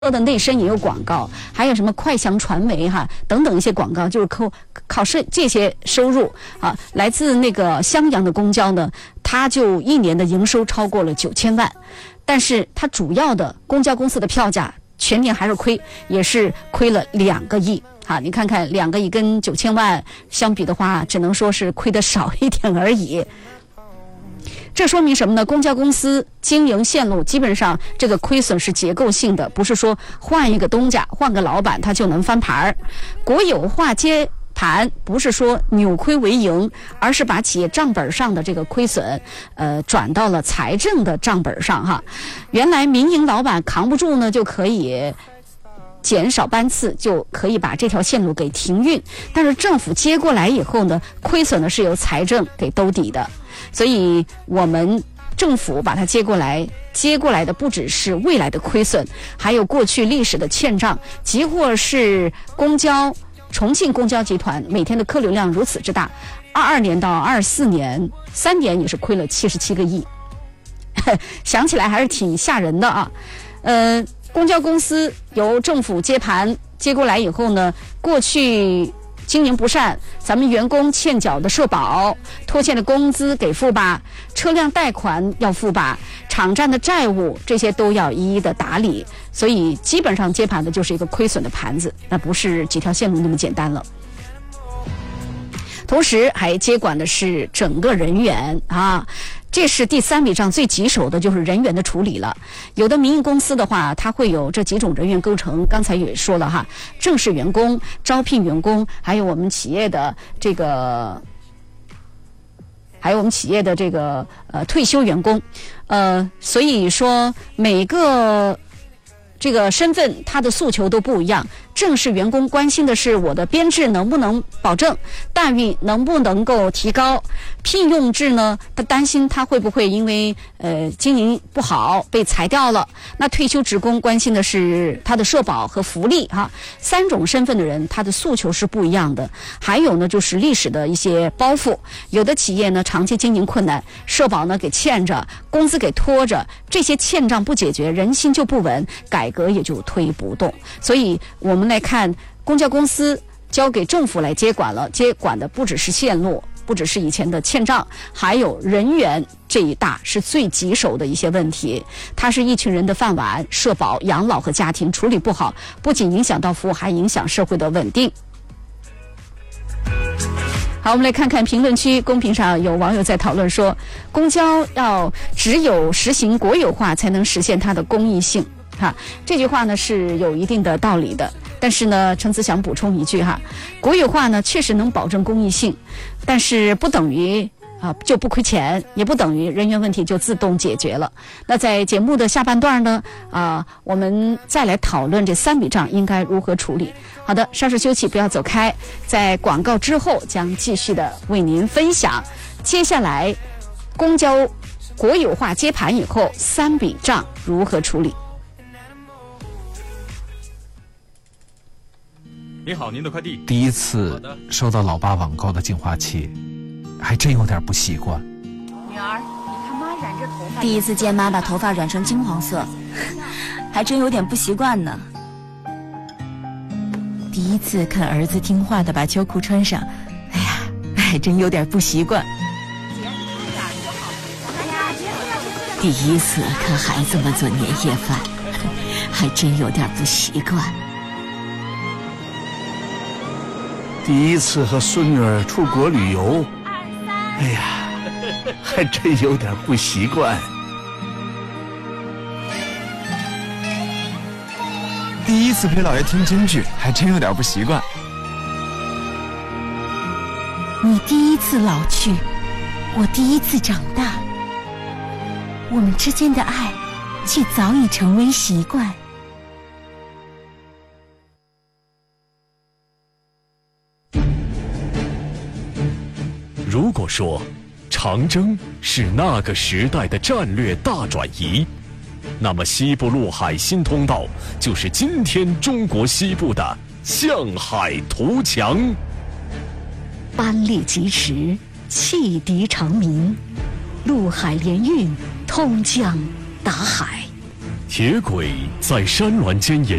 的内参也有广告，还有什么快祥传媒等等一些广告，就是靠这些收入来自那个襄阳的公交呢，它就1年的营收超过了9000万，但是它主要的公交公司的票价全年还是亏，也是亏了2个亿。你看看2个亿跟9000万相比的话，只能说是亏得少一点而已。这说明什么呢？公交公司经营线路基本上这个亏损是结构性的，不是说换一个东家换个老板他就能翻盘。国有化接盘不是说扭亏为盈，而是把企业账本上的这个亏损转到了财政的账本上原来民营老板扛不住呢，就可以减少班次，就可以把这条线路给停运，但是政府接过来以后呢，亏损呢是由财政给兜底的。所以我们政府把它接过来的不只是未来的亏损，还有过去历史的欠账，即或是重庆公交集团每天的客流量如此之大，22年到24年3年也是亏了77个亿想起来还是挺吓人的公交公司由政府接盘接过来以后呢，过去经营不善，咱们员工欠缴的社保、拖欠的工资给付吧，车辆贷款要付吧，场站的债务这些都要一一的打理，所以基本上接盘的就是一个亏损的盘子，那不是几条线路那么简单了。同时还接管的是整个人员这是第3笔账最棘手的，就是人员的处理了。有的民营公司的话，它会有这几种人员构成，刚才也说了正式员工、招聘员工，还有我们企业的这个退休员工。所以说每个这个身份他的诉求都不一样。正式员工关心的是我的编制能不能保证，待遇能不能够提高。聘用制呢，他担心他会不会因为经营不好被裁掉了。那退休职工关心的是他的社保和福利3种身份的人他的诉求是不一样的。还有呢就是历史的一些包袱，有的企业呢长期经营困难，社保呢给欠着，工资给拖着，这些欠账不解决，人心就不稳，改革也就推不动。所以我们来看公交公司交给政府来接管了，接管的不只是线路，不只是以前的欠账，还有人员这一大是最棘手的一些问题。它是一群人的饭碗，社保、养老和家庭处理不好，不仅影响到服务，还影响社会的稳定。好，我们来看看评论区，公屏上有网友在讨论说，公交只有实行国有化才能实现它的公益性这句话呢是有一定的道理的，但是呢陈子想补充一句国有化呢确实能保证公益性，但是不等于就不亏钱，也不等于人员问题就自动解决了。那在节目的下半段呢我们再来讨论这3笔账应该如何处理。好的，稍事休息，不要走开，在广告之后将继续的为您分享接下来公交国有化接盘以后3笔账如何处理。 你好，您的快递。 第一次收到老爸网购的净化器，还真有点不习惯。 女儿，你看妈染着头发。第一次见妈把头发染成金黄色，还真有点不习惯呢。第一次看儿子听话的把秋裤穿上，哎呀，还真有点不习惯。第一次看孩子们做年夜饭，还真有点不习惯。 第一次和孙女儿出国旅游，哎呀，还真有点不习惯。 第一次陪姥爷听京剧，还真有点不习惯。 你第一次老去，我第一次长大，我们之间的爱却早已成为习惯。 如果说长征是那个时代的战略大转移，那么西部陆海新通道就是今天中国西部的向海图强。 班力疾驰，汽笛长鸣，陆海联运，通江达海。 铁轨在山峦间延